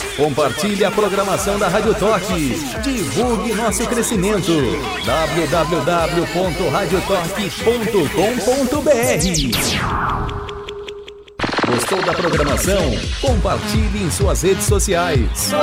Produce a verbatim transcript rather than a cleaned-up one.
Compartilhe a programação da Rádio Toque. Divulgue nosso crescimento. w w w ponto radio toque ponto com ponto b r. Gostou da programação? Compartilhe em suas redes sociais.